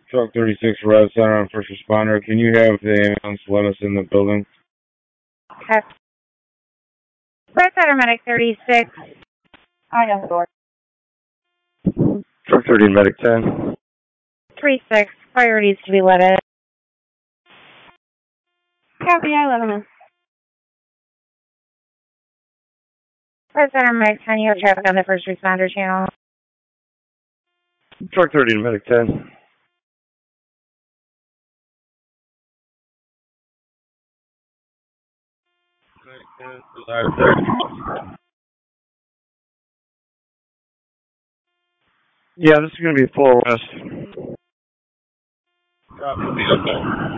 Truck 36, Red Center on first responder. Can you have the ambulance let us in the building? Okay. Red Center Medic 36. I know the door. Truck 30, Medic 10. 36. Priorities to be let in. Copy, I let him in. Red Center Medic 10, you have traffic on the first responder channel. Truck 30, Medic 10. Yeah, this is going to be full arrest.